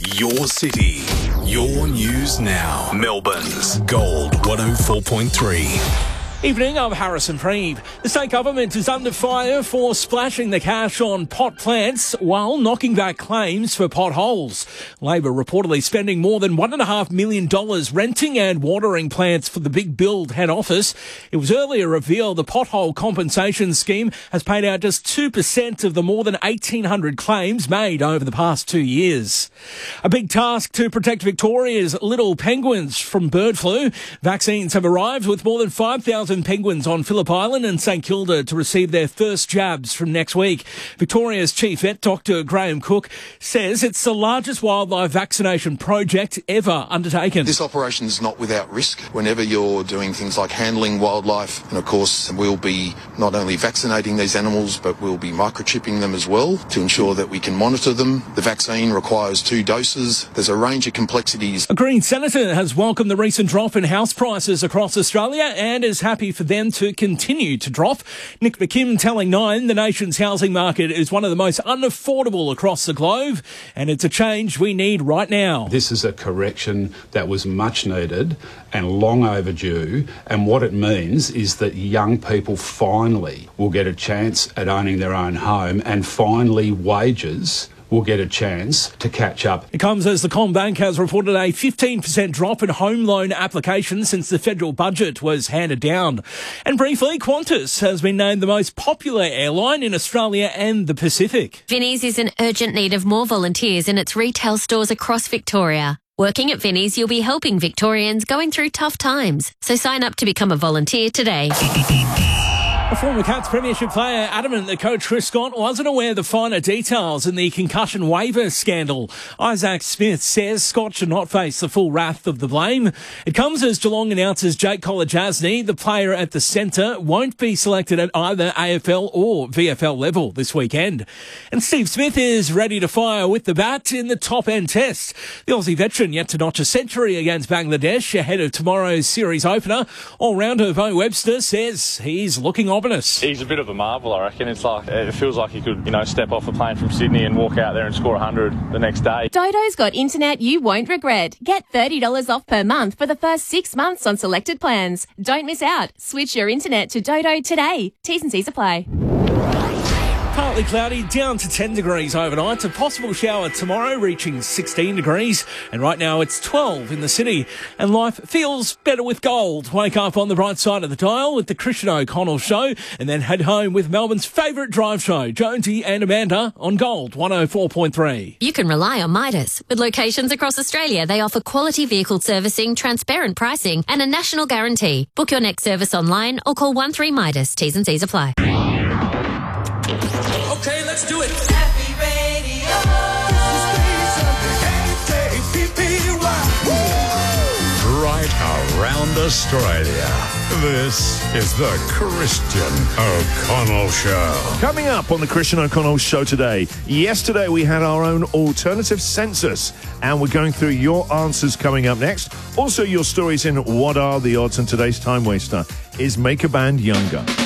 Your city, your news now. Melbourne's Gold 104.3. Evening, I'm Harrison Preeve. The state government is under fire for splashing the cash on pot plants while knocking back claims for potholes. Labor reportedly spending more than $1.5 million renting and watering plants for the Big Build head office. It was earlier revealed the pothole compensation scheme has paid out just 2% of the more than 1,800 claims made over the past 2 years. A big task to protect Victoria's little penguins from bird flu. Vaccines have arrived with more than 5,000 penguins on Phillip Island and St Kilda to receive their first jabs from next week. Victoria's chief vet, Dr Graham Cook, says it's the largest wildlife vaccination project ever undertaken. This operation is not without risk. Whenever you're doing things like handling wildlife, and of course we'll be not only vaccinating these animals, but we'll be microchipping them as well to ensure that we can monitor them. The vaccine requires 2 doses. There's a range of complexities. A Green senator has welcomed the recent drop in house prices across Australia and is happy for them to continue to drop. Nick McKim telling Nine the nation's housing market is one of the most unaffordable across the globe, and it's a change we need right now. This is a correction that was much needed and long overdue, and what it means is that young people finally will get a chance at owning their own home, and finally wages will get a chance to catch up. It comes as the CommBank has reported a 15% drop in home loan applications since the federal budget was handed down. And briefly, Qantas has been named the most popular airline in Australia and the Pacific. Vinnie's is in urgent need of more volunteers in its retail stores across Victoria. Working at Vinnie's, you'll be helping Victorians going through tough times. So sign up to become a volunteer today. A former Cats premiership player adamant that coach Chris Scott wasn't aware of the finer details in the concussion waiver scandal. Isaac Smith says Scott should not face the full wrath of the blame. It comes as Geelong announces Jake Kolodjasny, the player at the centre, won't be selected at either AFL or VFL level this weekend. And Steve Smith is ready to fire with the bat in the top-end test. The Aussie veteran yet to notch a century against Bangladesh ahead of tomorrow's series opener. All-rounder Bo Webster says he's looking ominous. He's a bit of a marvel, I reckon. It feels like he could, step off a plane from Sydney and walk out there and score 100 the next day. Dodo's got internet you won't regret. Get $30 off per month for the first 6 months on selected plans. Don't miss out. Switch your internet to Dodo today. T's and C's apply. Partly cloudy, down to 10 degrees overnight. A possible shower tomorrow, reaching 16 degrees. And right now it's 12 in the city. And life feels better with gold. Wake up on the bright side of the dial with the Christian O'Connell Show. And then head home with Melbourne's favourite drive show, Jonesy and Amanda, on Gold 104.3. You can rely on Midas. With locations across Australia, they offer quality vehicle servicing, transparent pricing, and a national guarantee. Book your next service online or call 13 Midas. T's and C's apply. Okay, let's do it. Happy Radio. Right around Australia. This is the Christian O'Connell Show. Coming up on the Christian O'Connell Show today. Yesterday we had our own alternative census, and we're going through your answers coming up next. Also your stories in What Are the Odds, and today's time waster is Make a Band Younger.